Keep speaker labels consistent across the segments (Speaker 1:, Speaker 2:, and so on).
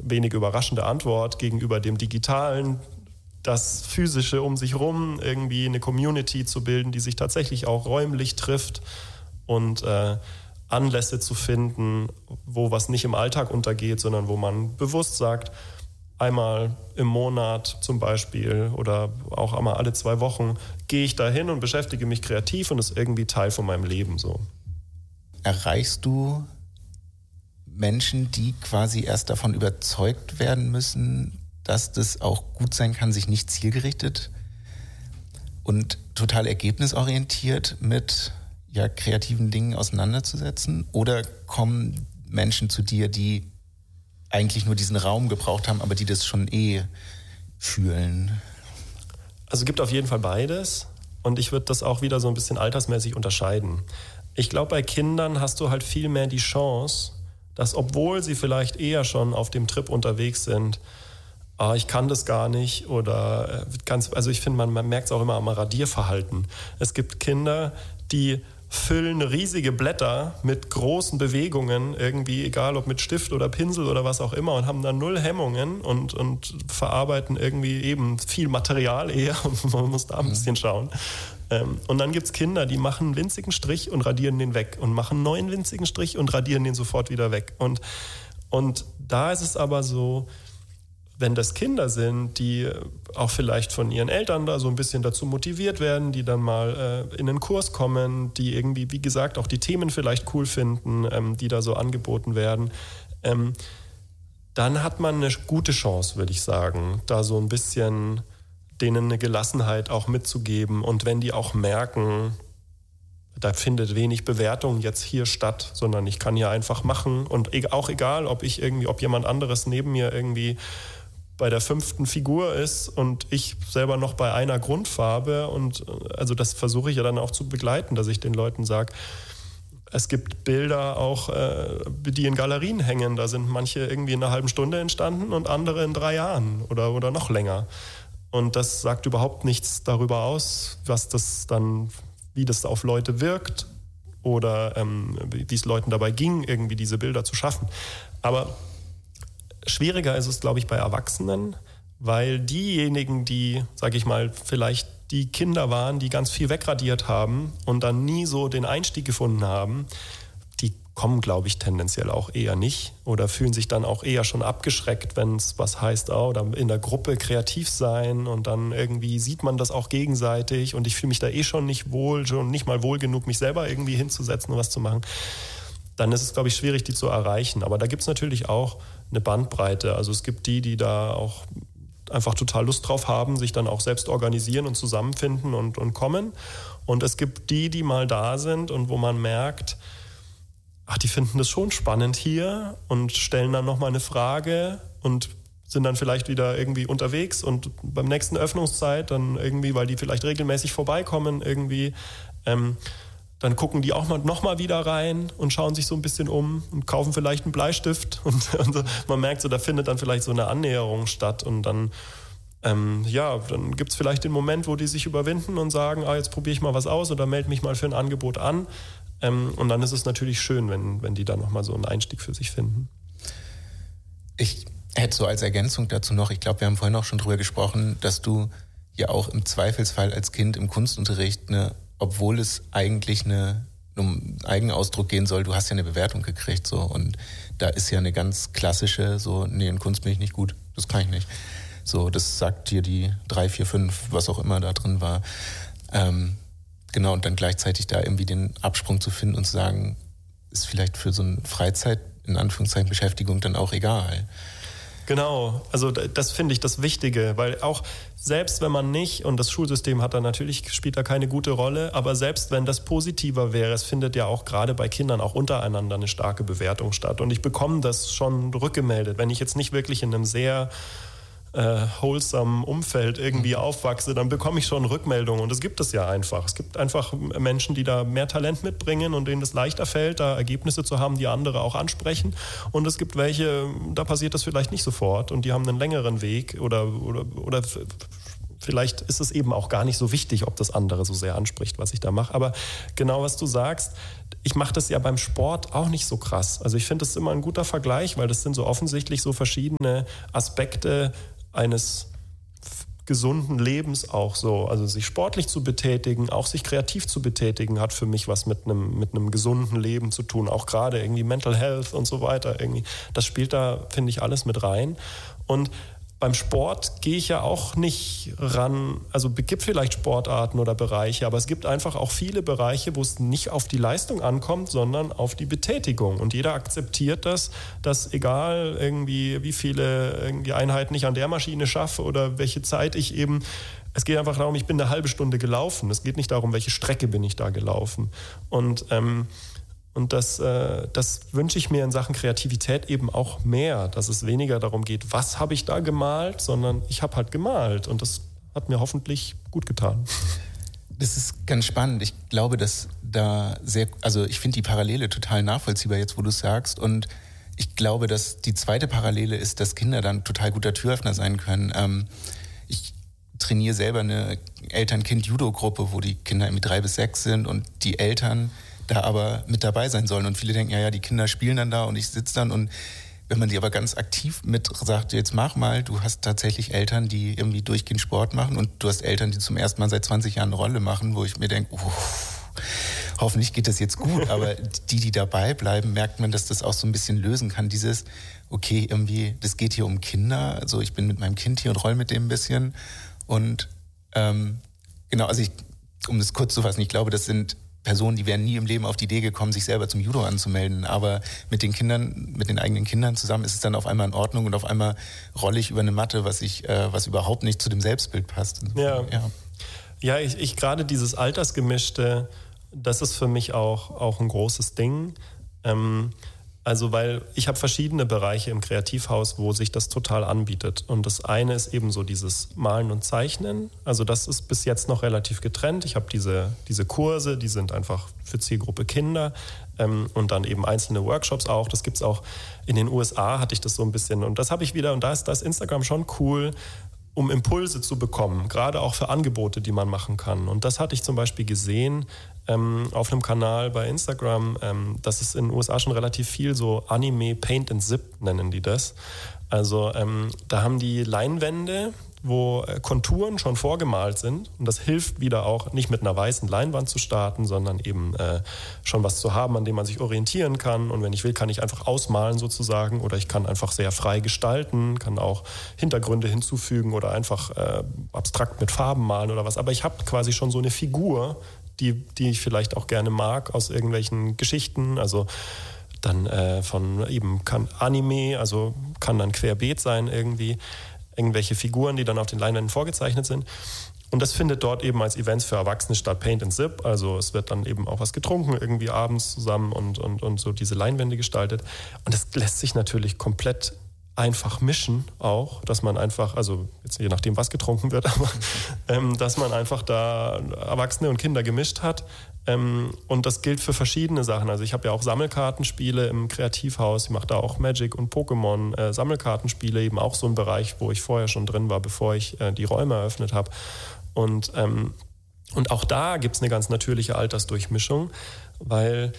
Speaker 1: wenig überraschende Antwort gegenüber dem Digitalen, das Physische um sich rum, irgendwie eine Community zu bilden, die sich tatsächlich auch räumlich trifft und Anlässe zu finden, wo was nicht im Alltag untergeht, sondern wo man bewusst sagt, einmal im Monat zum Beispiel oder auch einmal alle 2 Wochen gehe ich da hin und beschäftige mich kreativ und ist irgendwie Teil von meinem Leben so.
Speaker 2: Erreichst du Menschen, die quasi erst davon überzeugt werden müssen, dass das auch gut sein kann, sich nicht zielgerichtet und total ergebnisorientiert mit kreativen Dingen auseinanderzusetzen? Oder kommen Menschen zu dir, die eigentlich nur diesen Raum gebraucht haben, aber die das schon fühlen?
Speaker 1: Also es gibt auf jeden Fall beides und ich würde das auch wieder so ein bisschen altersmäßig unterscheiden. Ich glaube, bei Kindern hast du halt viel mehr die Chance, dass obwohl sie vielleicht eher schon auf dem Trip unterwegs sind, ich kann das gar nicht oder also ich finde, man merkt es auch immer am Radierverhalten. Es gibt Kinder, die füllen riesige Blätter mit großen Bewegungen, irgendwie, egal ob mit Stift oder Pinsel oder was auch immer, und haben dann 0 Hemmungen und verarbeiten irgendwie eben viel Material eher und man muss da ein bisschen schauen. Und dann gibt es Kinder, die machen einen winzigen Strich und radieren den weg und machen einen neuen winzigen Strich und radieren den sofort wieder weg. Und da ist es aber so, wenn das Kinder sind, die auch vielleicht von ihren Eltern da so ein bisschen dazu motiviert werden, die dann mal in einen Kurs kommen, die irgendwie, wie gesagt, auch die Themen vielleicht cool finden, die da so angeboten werden, dann hat man eine gute Chance, würde ich sagen, da so ein bisschen denen eine Gelassenheit auch mitzugeben. Und wenn die auch merken, da findet wenig Bewertung jetzt hier statt, sondern ich kann hier einfach machen und auch egal, ob jemand anderes neben mir irgendwie bei der 5. Figur ist und ich selber noch bei einer Grundfarbe, und also das versuche ich ja dann auch zu begleiten, dass ich den Leuten sage, es gibt Bilder auch, die in Galerien hängen, da sind manche irgendwie in einer halben Stunde entstanden und andere in 3 Jahren oder noch länger. Und das sagt überhaupt nichts darüber aus, wie das auf Leute wirkt oder wie es Leuten dabei ging, irgendwie diese Bilder zu schaffen. Aber schwieriger ist es, glaube ich, bei Erwachsenen, weil diejenigen, die, sage ich mal, vielleicht die Kinder waren, die ganz viel wegradiert haben und dann nie so den Einstieg gefunden haben, die kommen, glaube ich, tendenziell auch eher nicht oder fühlen sich dann auch eher schon abgeschreckt, wenn es was heißt, oder in der Gruppe kreativ sein und dann irgendwie sieht man das auch gegenseitig und ich fühle mich da schon nicht mal wohl genug, mich selber irgendwie hinzusetzen und was zu machen. Dann ist es, glaube ich, schwierig, die zu erreichen. Aber da gibt es natürlich auch eine Bandbreite. Also es gibt die da auch einfach total Lust drauf haben, sich dann auch selbst organisieren und zusammenfinden und kommen. Und es gibt die mal da sind und wo man merkt, die finden das schon spannend hier und stellen dann nochmal eine Frage und sind dann vielleicht wieder irgendwie unterwegs und beim nächsten Öffnungszeit dann irgendwie, weil die vielleicht regelmäßig vorbeikommen, irgendwie dann gucken die auch noch mal wieder rein und schauen sich so ein bisschen um und kaufen vielleicht einen Bleistift und so. Man merkt so, da findet dann vielleicht so eine Annäherung statt und dann dann gibt es vielleicht den Moment, wo die sich überwinden und sagen, jetzt probiere ich mal was aus oder melde mich mal für ein Angebot an. Und dann ist es natürlich schön, wenn die dann noch mal so einen Einstieg für sich finden.
Speaker 2: Ich hätte so als Ergänzung dazu noch, ich glaube, wir haben vorhin auch schon drüber gesprochen, dass du ja auch im Zweifelsfall als Kind im Kunstunterricht obwohl es eigentlich um Eigenausdruck gehen soll, du hast ja eine Bewertung gekriegt, so, und da ist ja eine ganz klassische, so, nee, in Kunst bin ich nicht gut, das kann ich nicht. So, das sagt dir die 3, 4, 5, was auch immer da drin war. Genau, und dann gleichzeitig da irgendwie den Absprung zu finden und zu sagen, ist vielleicht für so eine Freizeit, in Anführungszeichen, Beschäftigung dann auch egal.
Speaker 1: Genau, also das finde ich das Wichtige, weil auch selbst wenn man nicht, und das Schulsystem spielt da keine gute Rolle, aber selbst wenn das positiver wäre, es findet ja auch gerade bei Kindern auch untereinander eine starke Bewertung statt. Und ich bekomme das schon rückgemeldet, wenn ich jetzt nicht wirklich in einem sehr wholesome Umfeld irgendwie aufwachse, dann bekomme ich schon Rückmeldungen und das gibt es ja einfach. Es gibt einfach Menschen, die da mehr Talent mitbringen und denen es leichter fällt, da Ergebnisse zu haben, die andere auch ansprechen, und es gibt welche, da passiert das vielleicht nicht sofort und die haben einen längeren Weg oder vielleicht ist es eben auch gar nicht so wichtig, ob das andere so sehr anspricht, was ich da mache. Aber genau was du sagst, ich mache das ja beim Sport auch nicht so krass. Also ich finde das immer ein guter Vergleich, weil das sind so offensichtlich so verschiedene Aspekte eines gesunden Lebens auch so. Also sich sportlich zu betätigen, auch sich kreativ zu betätigen, hat für mich was mit einem gesunden Leben zu tun. Auch gerade irgendwie Mental Health und so weiter. Irgendwie. Das spielt da, finde ich, alles mit rein. Und beim Sport gehe ich ja auch nicht ran, also es gibt vielleicht Sportarten oder Bereiche, aber es gibt einfach auch viele Bereiche, wo es nicht auf die Leistung ankommt, sondern auf die Betätigung. Und jeder akzeptiert das, dass egal irgendwie, wie viele irgendwie Einheiten ich an der Maschine schaffe oder welche Zeit ich eben, es geht einfach darum, ich bin eine halbe Stunde gelaufen. Es geht nicht darum, welche Strecke bin ich da gelaufen. Und das wünsche ich mir in Sachen Kreativität eben auch mehr, dass es weniger darum geht, was habe ich da gemalt, sondern ich habe halt gemalt und das hat mir hoffentlich gut getan.
Speaker 2: Das ist ganz spannend. Ich glaube, dass ich finde die Parallele total nachvollziehbar jetzt, wo du es sagst, und ich glaube, dass die zweite Parallele ist, dass Kinder dann total guter Türöffner sein können. Ich trainiere selber eine Eltern-Kind-Judo-Gruppe, wo die Kinder irgendwie 3 bis 6 sind und die Eltern da aber mit dabei sein sollen. Und viele denken, ja, die Kinder spielen dann da und ich sitze dann. Und wenn man die aber ganz aktiv mit sagt, jetzt mach mal, du hast tatsächlich Eltern, die irgendwie durchgehend Sport machen und du hast Eltern, die zum ersten Mal seit 20 Jahren eine Rolle machen, wo ich mir denke, hoffentlich geht das jetzt gut. Aber die dabei bleiben, merkt man, dass das auch so ein bisschen lösen kann. Dieses, okay, irgendwie, das geht hier um Kinder. Also ich bin mit meinem Kind hier und roll mit dem ein bisschen. Und genau, also um das kurz zu fassen, ich glaube, das sind Personen, die wären nie im Leben auf die Idee gekommen, sich selber zum Judo anzumelden. Aber mit den Kindern, mit den eigenen Kindern zusammen ist es dann auf einmal in Ordnung und auf einmal rolle ich über eine Matte, was überhaupt nicht zu dem Selbstbild passt.
Speaker 1: Ja, ich gerade dieses Altersgemischte, das ist für mich auch ein großes Ding. Also weil ich habe verschiedene Bereiche im Kreativhaus, wo sich das total anbietet. Und das eine ist eben so dieses Malen und Zeichnen. Also das ist bis jetzt noch relativ getrennt. Ich habe diese Kurse, die sind einfach für Zielgruppe Kinder. Und dann eben einzelne Workshops auch. Das gibt es auch in den USA, hatte ich das so ein bisschen. Und das habe ich wieder, und da ist Instagram schon cool, um Impulse zu bekommen, gerade auch für Angebote, die man machen kann. Und das hatte ich zum Beispiel gesehen auf einem Kanal bei Instagram, dass es in den USA schon relativ viel so Anime Paint and Zip nennen die das. Also da haben die Leinwände, wo Konturen schon vorgemalt sind. Und das hilft wieder auch, nicht mit einer weißen Leinwand zu starten, sondern eben schon was zu haben, an dem man sich orientieren kann. Und wenn ich will, kann ich einfach ausmalen sozusagen. Oder ich kann einfach sehr frei gestalten, kann auch Hintergründe hinzufügen oder einfach abstrakt mit Farben malen oder was. Aber ich habe quasi schon so eine Figur, die ich vielleicht auch gerne mag aus irgendwelchen Geschichten. Also dann von eben kann Anime, also kann dann querbeet sein irgendwie. Irgendwelche Figuren, die dann auf den Leinwänden vorgezeichnet sind. Und das findet dort eben als Events für Erwachsene statt, Paint and Zip. Also es wird dann eben auch was getrunken, irgendwie abends zusammen und so diese Leinwände gestaltet. Und das lässt sich natürlich komplett einfach mischen auch, dass man einfach, also jetzt je nachdem, was getrunken wird, aber dass man einfach da Erwachsene und Kinder gemischt hat. Und das gilt für verschiedene Sachen. Also ich habe ja auch Sammelkartenspiele im Kreativhaus. Ich mache da auch Magic und Pokémon Sammelkartenspiele, eben auch so ein Bereich, wo ich vorher schon drin war, bevor ich die Räume eröffnet habe. Und auch da gibt es eine ganz natürliche Altersdurchmischung, weil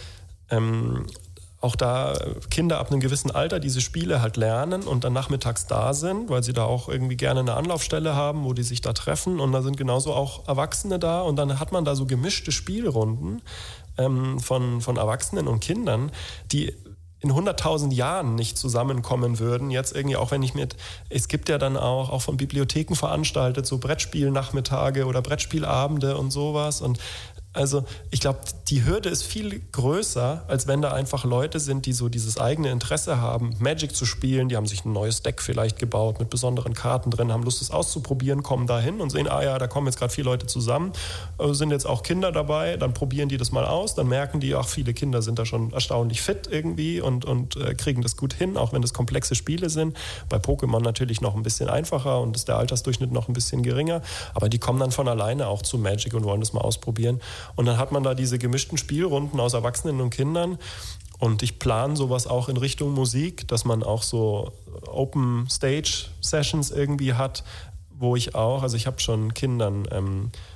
Speaker 1: auch da Kinder ab einem gewissen Alter diese Spiele halt lernen und dann nachmittags da sind, weil sie da auch irgendwie gerne eine Anlaufstelle haben, wo die sich da treffen. Und da sind genauso auch Erwachsene da. Und dann hat man da so gemischte Spielrunden von Erwachsenen und Kindern, die in 100.000 Jahren nicht zusammenkommen würden. Jetzt irgendwie auch, wenn es gibt ja dann auch von Bibliotheken veranstaltet, so Brettspielnachmittage oder Brettspielabende und sowas. Und also ich glaube, die Hürde ist viel größer, als wenn da einfach Leute sind, die so dieses eigene Interesse haben, Magic zu spielen. Die haben sich ein neues Deck vielleicht gebaut mit besonderen Karten drin, haben Lust, es auszuprobieren, kommen da hin und sehen, da kommen jetzt gerade 4 Leute zusammen, sind jetzt auch Kinder dabei, dann probieren die das mal aus, dann merken die, viele Kinder sind da schon erstaunlich fit irgendwie und kriegen das gut hin, auch wenn das komplexe Spiele sind. Bei Pokémon natürlich noch ein bisschen einfacher und ist der Altersdurchschnitt noch ein bisschen geringer, aber die kommen dann von alleine auch zu Magic und wollen das mal ausprobieren. Und dann hat man da diese gemischten Spielrunden aus Erwachsenen und Kindern. Und ich plane sowas auch in Richtung Musik, dass man auch so Open Stage Sessions irgendwie hat, wo ich habe schon Kindern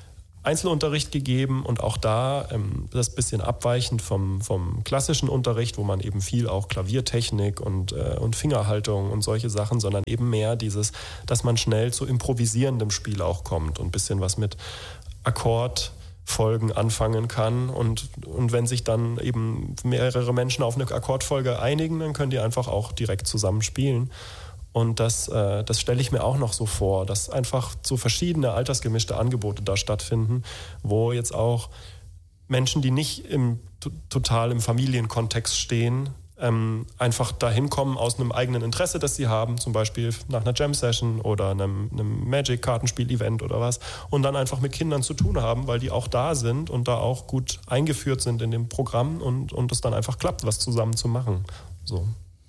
Speaker 1: Einzelunterricht gegeben und auch da das bisschen abweichend vom klassischen Unterricht, wo man eben viel auch Klaviertechnik und Fingerhaltung und solche Sachen, sondern eben mehr dieses, dass man schnell zu improvisierendem Spiel auch kommt und ein bisschen was mit Akkordfolgen anfangen kann und wenn sich dann eben mehrere Menschen auf eine Akkordfolge einigen, dann können die einfach auch direkt zusammen spielen. Und das stelle ich mir auch noch so vor, dass einfach so verschiedene altersgemischte Angebote da stattfinden, wo jetzt auch Menschen, die nicht total im Familienkontext stehen, einfach dahin kommen aus einem eigenen Interesse, das sie haben, zum Beispiel nach einer Jam-Session oder einem Magic-Kartenspiel-Event oder was, und dann einfach mit Kindern zu tun haben, weil die auch da sind und da auch gut eingeführt sind in dem Programm und es dann einfach klappt, was zusammen zu machen. So.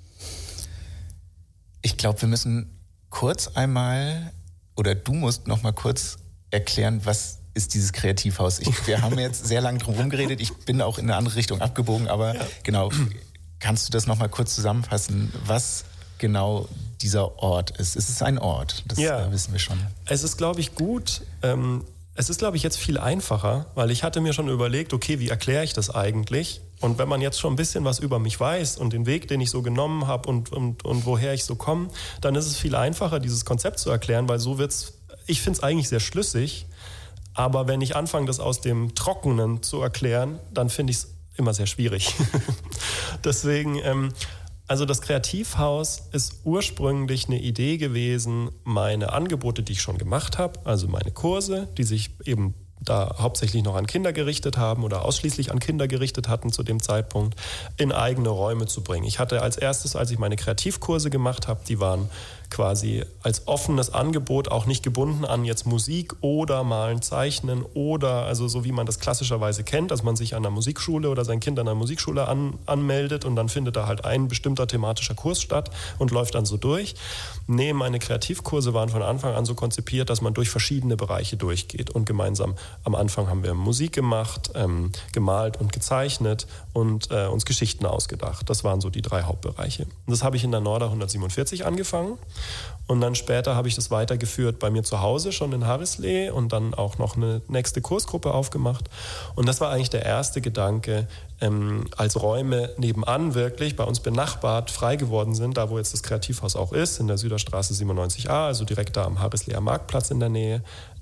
Speaker 2: Ich glaube, wir müssen kurz einmal, oder du musst noch mal kurz erklären, was ist dieses Kreativhaus? Wir haben jetzt sehr lange drum rumgeredet, ich bin auch in eine andere Richtung abgebogen, aber genau, kannst du das noch mal kurz zusammenfassen, was genau dieser Ort ist? Es ist ein Ort, das wissen wir schon.
Speaker 1: Es ist, glaube ich, gut. Es ist, glaube ich, jetzt viel einfacher, weil ich hatte mir schon überlegt, okay, wie erkläre ich das eigentlich? Und wenn man jetzt schon ein bisschen was über mich weiß und den Weg, den ich so genommen habe und woher ich so komme, dann ist es viel einfacher, dieses Konzept zu erklären, weil so wird's, ich finde es eigentlich sehr schlüssig, aber wenn ich anfange, das aus dem Trockenen zu erklären, dann finde ich es immer sehr schwierig. Deswegen, also das Kreativhaus ist ursprünglich eine Idee gewesen, meine Angebote, die ich schon gemacht habe, also meine Kurse, die sich eben da hauptsächlich noch an Kinder gerichtet haben oder ausschließlich an Kinder gerichtet hatten zu dem Zeitpunkt, in eigene Räume zu bringen. Ich hatte als erstes, als ich meine Kreativkurse gemacht habe, die waren quasi als offenes Angebot, auch nicht gebunden an jetzt Musik oder Malen, Zeichnen oder also so wie man das klassischerweise kennt, dass man sich an einer Musikschule oder sein Kind an einer Musikschule anmeldet und dann findet da halt ein bestimmter thematischer Kurs statt und läuft dann so durch. Nee, meine Kreativkurse waren von Anfang an so konzipiert, dass man durch verschiedene Bereiche durchgeht und gemeinsam am Anfang haben wir Musik gemacht, gemalt und gezeichnet und uns Geschichten ausgedacht. Das waren so die 3 Hauptbereiche. Und das habe ich in der Norda 147 angefangen. Und dann später habe ich das weitergeführt bei mir zu Hause, schon in Harrisley und dann auch noch eine nächste Kursgruppe aufgemacht. Und das war eigentlich der erste Gedanke, als Räume nebenan wirklich bei uns benachbart frei geworden sind, da wo jetzt das Kreativhaus auch ist, in der Süderstraße 97a, also direkt da am Harrisleyer Marktplatz in der Nähe.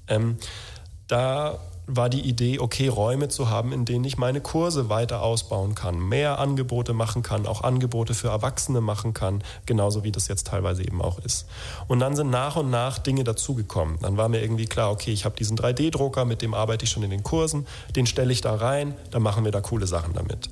Speaker 1: Da war die Idee, okay, Räume zu haben, in denen ich meine Kurse weiter ausbauen kann, mehr Angebote machen kann, auch Angebote für Erwachsene machen kann, genauso wie das jetzt teilweise eben auch ist. Und dann sind nach und nach Dinge dazugekommen. Dann war mir irgendwie klar, okay, ich habe diesen 3D-Drucker, mit dem arbeite ich schon in den Kursen, den stelle ich da rein, dann machen wir da coole Sachen damit.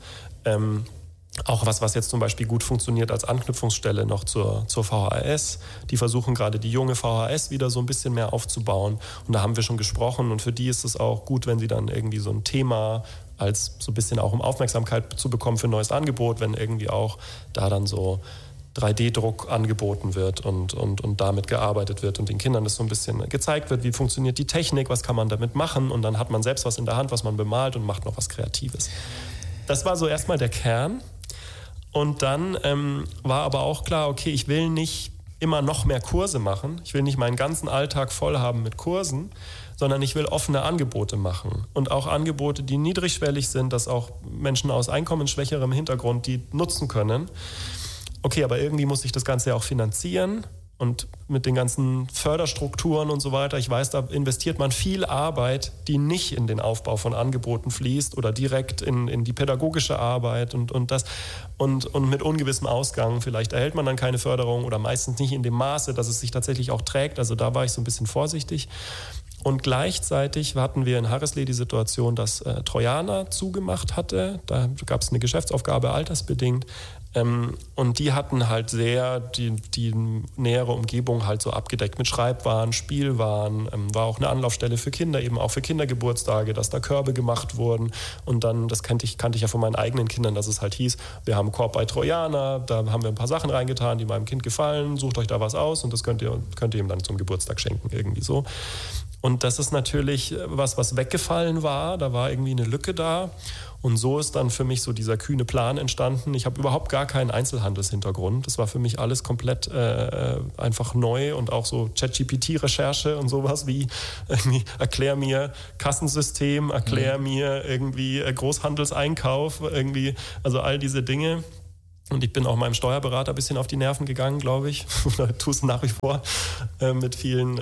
Speaker 1: Auch was jetzt zum Beispiel gut funktioniert als Anknüpfungsstelle noch zur VHS. Die versuchen gerade die junge VHS wieder so ein bisschen mehr aufzubauen. Und da haben wir schon gesprochen. Und für die ist es auch gut, wenn sie dann irgendwie so ein Thema als so ein bisschen auch um Aufmerksamkeit zu bekommen für ein neues Angebot, wenn irgendwie auch da dann so 3D-Druck angeboten wird und damit gearbeitet wird und den Kindern das so ein bisschen gezeigt wird, wie funktioniert die Technik, was kann man damit machen. Und dann hat man selbst was in der Hand, was man bemalt und macht noch was Kreatives. Das war so erstmal der Kern. Und dann war aber auch klar, okay, ich will nicht immer noch mehr Kurse machen. Ich will nicht meinen ganzen Alltag voll haben mit Kursen, sondern ich will offene Angebote machen. Und auch Angebote, die niedrigschwellig sind, dass auch Menschen aus einkommensschwächerem Hintergrund die nutzen können. Okay, aber irgendwie muss ich das Ganze ja auch finanzieren. Und mit den ganzen Förderstrukturen und so weiter, ich weiß, da investiert man viel Arbeit, die nicht in den Aufbau von Angeboten fließt oder direkt in die pädagogische Arbeit und mit ungewissem Ausgang. Vielleicht erhält man dann keine Förderung oder meistens nicht in dem Maße, dass es sich tatsächlich auch trägt. Also da war ich so ein bisschen vorsichtig. Und gleichzeitig hatten wir in Harrisley die Situation, dass Trojaner zugemacht hatte. Da gab es eine Geschäftsaufgabe altersbedingt. Und die hatten halt sehr die nähere Umgebung halt so abgedeckt mit Schreibwaren, Spielwaren, war auch eine Anlaufstelle für Kinder, eben auch für Kindergeburtstage, dass da Körbe gemacht wurden. Und dann, das kannte ich ja von meinen eigenen Kindern, dass es halt hieß, wir haben einen Korb bei Trojaner, da haben wir ein paar Sachen reingetan, die meinem Kind gefallen, sucht euch da was aus und das könnt ihr ihm dann zum Geburtstag schenken, irgendwie so. Und das ist natürlich was weggefallen war, da war irgendwie eine Lücke da. Und so ist dann für mich so dieser kühne Plan entstanden. Ich habe überhaupt gar keinen Einzelhandelshintergrund. Das war für mich alles komplett einfach neu und auch so ChatGPT-Recherche und sowas wie irgendwie erklär mir Kassensystem, erklär mir irgendwie Großhandelseinkauf, irgendwie, also all diese Dinge. Und ich bin auch meinem Steuerberater ein bisschen auf die Nerven gegangen, glaube ich. Oder tue es nach wie vor mit vielen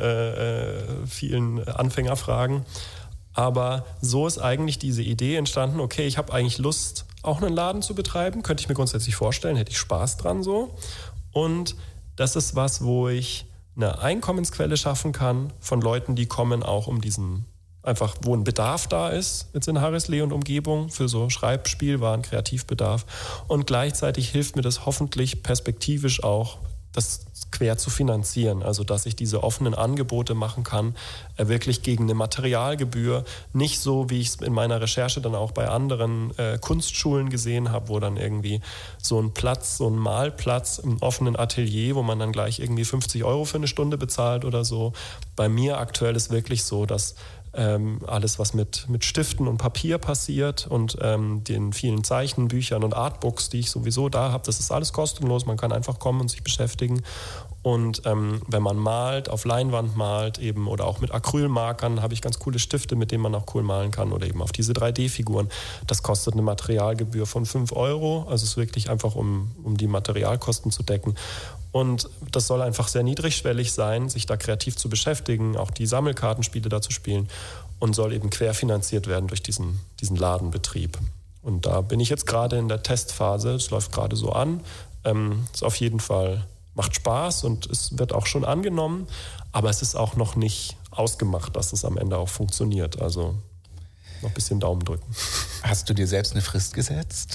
Speaker 1: Anfängerfragen. Aber so ist eigentlich diese Idee entstanden, okay, ich habe eigentlich Lust, auch einen Laden zu betreiben. Könnte ich mir grundsätzlich vorstellen, hätte ich Spaß dran so. Und das ist was, wo ich eine Einkommensquelle schaffen kann von Leuten, die kommen auch um diesen, einfach wo ein Bedarf da ist, jetzt in Harrislee und Umgebung, für so Schreibspielwaren, Kreativbedarf. Und gleichzeitig hilft mir das hoffentlich perspektivisch auch, das quer zu finanzieren. Also dass ich diese offenen Angebote machen kann, wirklich gegen eine Materialgebühr. Nicht so, wie ich es in meiner Recherche dann auch bei anderen Kunstschulen gesehen habe, wo dann irgendwie so ein Platz, so ein Malplatz im offenen Atelier, wo man dann gleich irgendwie 50 € für eine Stunde bezahlt oder so. Bei mir aktuell ist wirklich so, dass alles, was mit Stiften und Papier passiert und den vielen Zeichenbüchern und Artbooks, die ich sowieso da habe, das ist alles kostenlos. Man kann einfach kommen und sich beschäftigen. Und wenn man malt, auf Leinwand malt eben oder auch mit Acrylmarkern, habe ich ganz coole Stifte, mit denen man auch cool malen kann oder eben auf diese 3D-Figuren. Das kostet eine Materialgebühr von 5 €. Also es ist wirklich einfach, um die Materialkosten zu decken. Und das soll einfach sehr niedrigschwellig sein, sich da kreativ zu beschäftigen, auch die Sammelkartenspiele da zu spielen und soll eben querfinanziert werden durch diesen Ladenbetrieb. Und da bin ich jetzt gerade in der Testphase, es läuft gerade so an, ist auf jeden Fall, macht Spaß und es wird auch schon angenommen, aber es ist auch noch nicht ausgemacht, dass es am Ende auch funktioniert. Also noch ein bisschen Daumen drücken.
Speaker 2: Hast du dir selbst eine Frist gesetzt?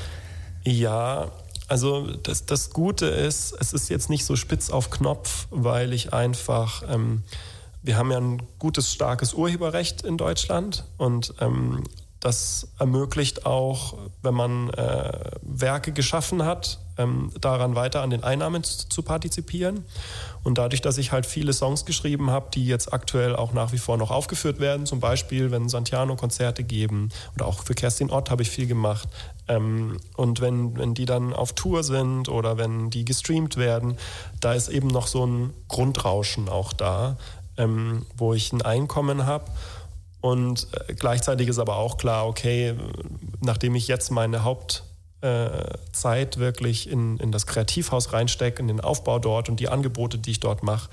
Speaker 1: Ja, also das Gute ist, es ist jetzt nicht so spitz auf Knopf, weil ich einfach, wir haben ja ein gutes, starkes Urheberrecht in Deutschland und das ermöglicht auch, wenn man Werke geschaffen hat, daran weiter an den Einnahmen zu partizipieren. Und dadurch, dass ich halt viele Songs geschrieben habe, die jetzt aktuell auch nach wie vor noch aufgeführt werden, zum Beispiel, wenn Santiano Konzerte geben oder auch für Kerstin Ott habe ich viel gemacht. Und wenn die dann auf Tour sind oder wenn die gestreamt werden, da ist eben noch so ein Grundrauschen auch da, wo ich ein Einkommen habe. Und gleichzeitig ist aber auch klar, okay, nachdem ich jetzt meine Hauptzeit wirklich in das Kreativhaus reinstecke, in den Aufbau dort und die Angebote, die ich dort mache,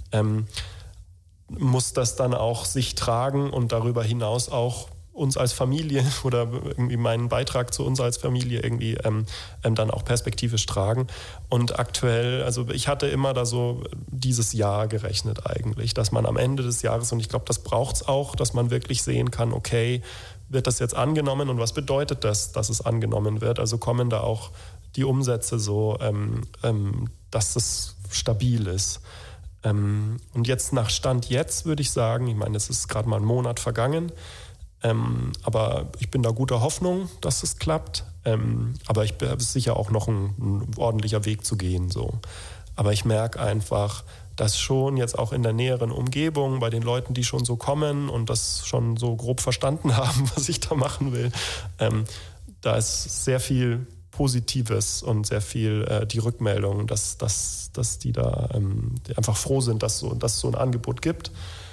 Speaker 1: muss das dann auch sich tragen und darüber hinaus auch uns als Familie oder irgendwie meinen Beitrag zu uns als Familie irgendwie dann auch perspektivisch tragen. Und aktuell, also ich hatte immer da so dieses Jahr gerechnet eigentlich, dass man am Ende des Jahres, und ich glaube, das braucht es auch, dass man wirklich sehen kann, okay, wird das jetzt angenommen und was bedeutet das, dass es angenommen wird? Also kommen da auch die Umsätze so, dass es stabil ist. Und jetzt nach Stand jetzt würde ich sagen, ich meine, es ist gerade mal ein Monat vergangen, aber ich bin da guter Hoffnung, dass es klappt. Aber es ist sicher auch noch ein ordentlicher Weg zu gehen. So. Aber ich merke einfach, dass schon jetzt auch in der näheren Umgebung bei den Leuten, die schon so kommen und das schon so grob verstanden haben, was ich da machen will, da ist sehr viel Positives und sehr viel die Rückmeldung, dass die da die einfach froh sind, dass es so ein Angebot gibt.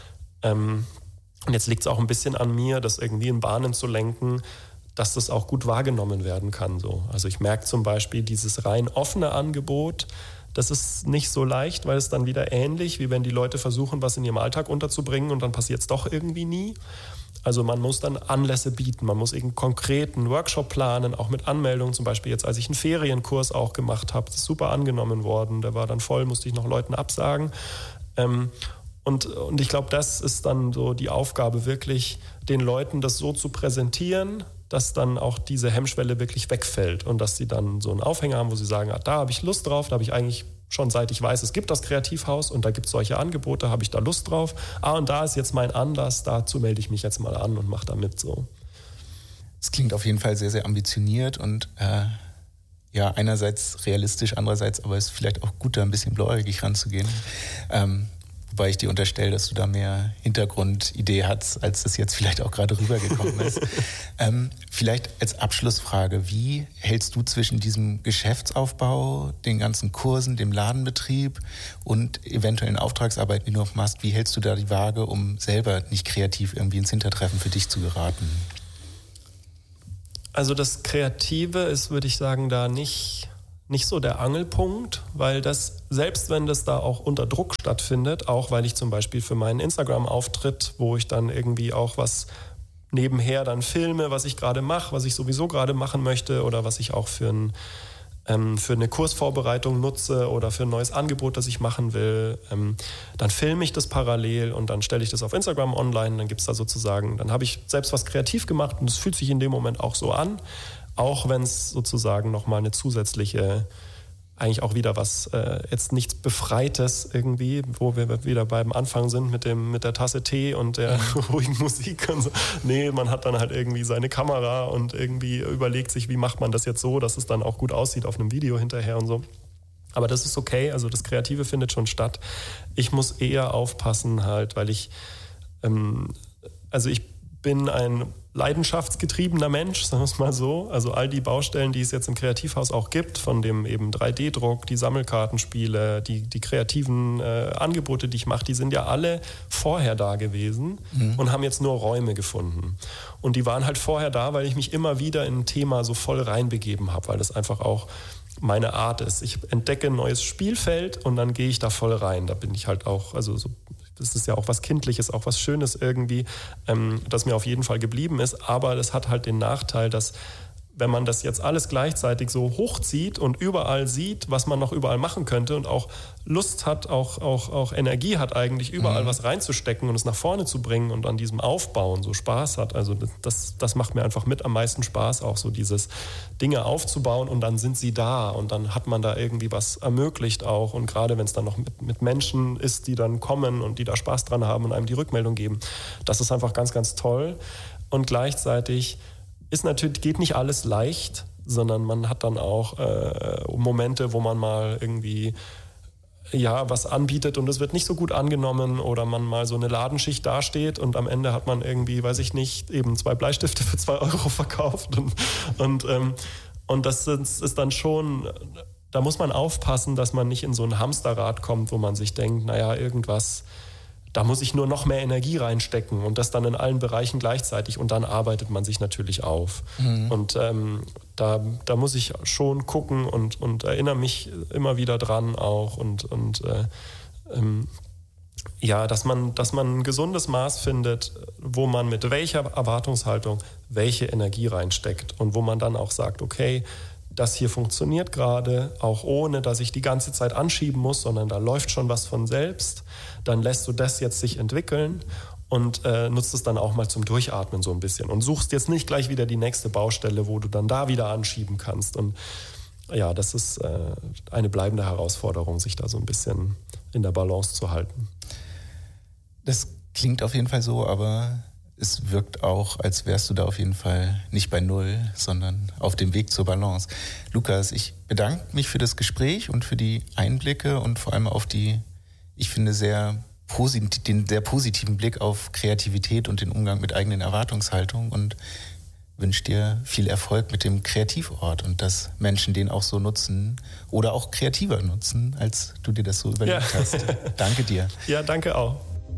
Speaker 1: Und jetzt liegt es auch ein bisschen an mir, das irgendwie in Bahnen zu lenken, dass das auch gut wahrgenommen werden kann. So. Also ich merke zum Beispiel dieses rein offene Angebot, das ist nicht so leicht, weil es dann wieder ähnlich, wie wenn die Leute versuchen, was in ihrem Alltag unterzubringen und dann passiert es doch irgendwie nie. Also man muss dann Anlässe bieten, man muss einen konkreten Workshop planen, auch mit Anmeldungen. Zum Beispiel jetzt, als ich einen Ferienkurs auch gemacht habe, das ist super angenommen worden, der war dann voll, musste ich noch Leuten absagen. Und ich glaube, das ist dann so die Aufgabe, wirklich den Leuten das so zu präsentieren, dass dann auch diese Hemmschwelle wirklich wegfällt und dass sie dann so einen Aufhänger haben, wo sie sagen, da habe ich Lust drauf, da habe ich eigentlich schon seit ich weiß, es gibt das Kreativhaus und da gibt es solche Angebote, habe ich da Lust drauf. Und da ist jetzt mein Anlass, dazu melde ich mich jetzt mal an und mache da mit so.
Speaker 2: Es klingt auf jeden Fall sehr, sehr ambitioniert und ja, einerseits realistisch, andererseits aber ist vielleicht auch gut, da ein bisschen blauäugig ranzugehen. Wobei ich dir unterstelle, dass du da mehr Hintergrundidee hast, als das jetzt vielleicht auch gerade rübergekommen ist. Vielleicht als Abschlussfrage, wie hältst du zwischen diesem Geschäftsaufbau, den ganzen Kursen, dem Ladenbetrieb und eventuellen Auftragsarbeiten, die du noch machst, wie hältst du da die Waage, um selber nicht kreativ irgendwie ins Hintertreffen für dich zu geraten?
Speaker 1: Also das Kreative ist, würde ich sagen, da nicht so der Angelpunkt, weil das, selbst wenn das da auch unter Druck stattfindet, auch weil ich zum Beispiel für meinen Instagram-Auftritt, wo ich dann irgendwie auch was nebenher dann filme, was ich gerade mache, was ich sowieso gerade machen möchte oder was ich auch für eine Kursvorbereitung nutze oder für ein neues Angebot, das ich machen will, dann filme ich das parallel und dann stelle ich das auf Instagram online. Dann gibt es da sozusagen, dann habe ich selbst was kreativ gemacht und es fühlt sich in dem Moment auch so an, auch wenn es sozusagen nochmal eine zusätzliche, eigentlich auch wieder was, jetzt nichts Befreites irgendwie, wo wir wieder beim Anfang sind mit der Tasse Tee und der ruhigen Musik und so. Nee, man hat dann halt irgendwie seine Kamera und irgendwie überlegt sich, wie macht man das jetzt so, dass es dann auch gut aussieht auf einem Video hinterher und so. Aber das ist okay, also das Kreative findet schon statt. Ich muss eher aufpassen halt, weil ich bin ein leidenschaftsgetriebener Mensch, sagen wir es mal so. Also all die Baustellen, die es jetzt im Kreativhaus auch gibt, von dem eben 3D-Druck, die Sammelkartenspiele, die kreativen Angebote, die ich mache, die sind ja alle vorher da gewesen und haben jetzt nur Räume gefunden. Und die waren halt vorher da, weil ich mich immer wieder in ein Thema so voll reinbegeben habe, weil das einfach auch meine Art ist. Ich entdecke ein neues Spielfeld und dann gehe ich da voll rein. Da bin ich halt auch, also so, das ist ja auch was Kindliches, auch was Schönes irgendwie, das mir auf jeden Fall geblieben ist. Aber das hat halt den Nachteil, dass wenn man das jetzt alles gleichzeitig so hochzieht und überall sieht, was man noch überall machen könnte und auch Lust hat, auch Energie hat eigentlich, überall was reinzustecken und es nach vorne zu bringen und an diesem Aufbauen so Spaß hat. Also das macht mir einfach mit am meisten Spaß, auch so dieses Dinge aufzubauen und dann sind sie da und dann hat man da irgendwie was ermöglicht auch. Und gerade wenn es dann noch mit Menschen ist, die dann kommen und die da Spaß dran haben und einem die Rückmeldung geben, das ist einfach ganz, ganz toll. Und gleichzeitig geht nicht alles leicht, sondern man hat dann auch Momente, wo man mal irgendwie was anbietet und es wird nicht so gut angenommen oder man mal so eine Ladenschicht dasteht und am Ende hat man irgendwie, weiß ich nicht, eben 2 Bleistifte für 2 Euro verkauft und das ist dann schon, da muss man aufpassen, dass man nicht in so ein Hamsterrad kommt, wo man sich denkt, naja, irgendwas, da muss ich nur noch mehr Energie reinstecken und das dann in allen Bereichen gleichzeitig und dann arbeitet man sich natürlich auf. Und da muss ich schon gucken und erinnere mich immer wieder dran auch dass man ein gesundes Maß findet, wo man mit welcher Erwartungshaltung welche Energie reinsteckt und wo man dann auch sagt, okay, das hier funktioniert gerade, auch ohne, dass ich die ganze Zeit anschieben muss, sondern da läuft schon was von selbst. Dann lässt du das jetzt sich entwickeln und nutzt es dann auch mal zum Durchatmen so ein bisschen und suchst jetzt nicht gleich wieder die nächste Baustelle, wo du dann da wieder anschieben kannst. Und ja, das ist eine bleibende Herausforderung, sich da so ein bisschen in der Balance zu halten.
Speaker 2: Das klingt auf jeden Fall so, aber es wirkt auch, als wärst du da auf jeden Fall nicht bei Null, sondern auf dem Weg zur Balance. Lukas, ich bedanke mich für das Gespräch und für die Einblicke und vor allem auf die, ich finde, den sehr positiven Blick auf Kreativität und den Umgang mit eigenen Erwartungshaltungen und wünsche dir viel Erfolg mit dem Kreativort und dass Menschen den auch so nutzen oder auch kreativer nutzen, als du dir das so überlegt hast. Danke dir.
Speaker 1: Ja, danke auch.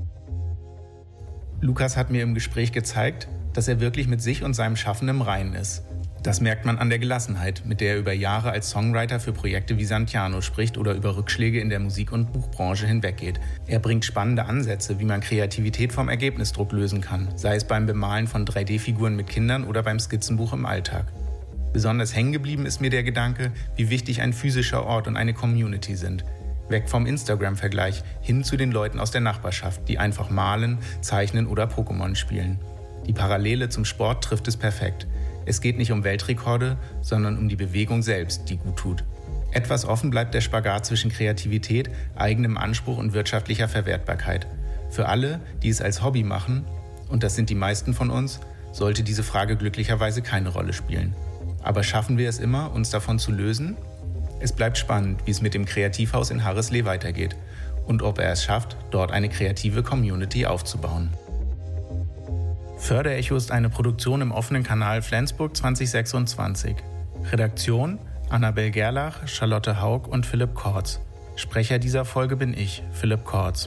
Speaker 2: Lukas hat mir im Gespräch gezeigt, dass er wirklich mit sich und seinem Schaffen im Reinen ist. Das merkt man an der Gelassenheit, mit der er über Jahre als Songwriter für Projekte wie Santiano spricht oder über Rückschläge in der Musik- und Buchbranche hinweggeht. Er bringt spannende Ansätze, wie man Kreativität vom Ergebnisdruck lösen kann, sei es beim Bemalen von 3D-Figuren mit Kindern oder beim Skizzenbuch im Alltag. Besonders hängen geblieben ist mir der Gedanke, wie wichtig ein physischer Ort und eine Community sind. Weg vom Instagram-Vergleich hin zu den Leuten aus der Nachbarschaft, die einfach malen, zeichnen oder Pokémon spielen. Die Parallele zum Sport trifft es perfekt. Es geht nicht um Weltrekorde, sondern um die Bewegung selbst, die gut tut. Etwas offen bleibt der Spagat zwischen Kreativität, eigenem Anspruch und wirtschaftlicher Verwertbarkeit. Für alle, die es als Hobby machen, und das sind die meisten von uns, sollte diese Frage glücklicherweise keine Rolle spielen. Aber schaffen wir es immer, uns davon zu lösen? Es bleibt spannend, wie es mit dem Kreativhaus in Harrislee weitergeht. und ob er es schafft, dort eine kreative Community aufzubauen. Förderecho ist eine Produktion im offenen Kanal Flensburg 2026. Redaktion Annabel Gerlach, Charlotte Haug und Philipp Kortz. Sprecher dieser Folge bin ich, Philipp Kortz.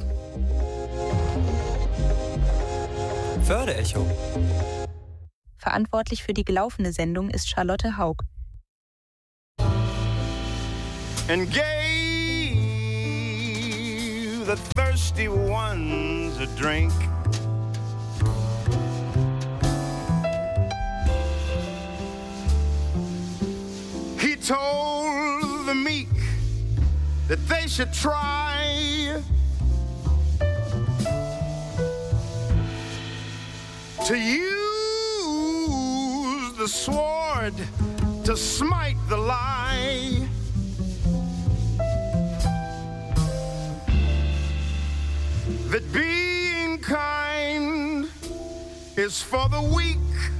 Speaker 3: Förderecho.
Speaker 4: Verantwortlich für die gelaufene Sendung ist Charlotte Haug.
Speaker 5: And gave the thirsty ones a drink. He told the meek that they should try to use the sword to smite the lie. That being kind is for the weak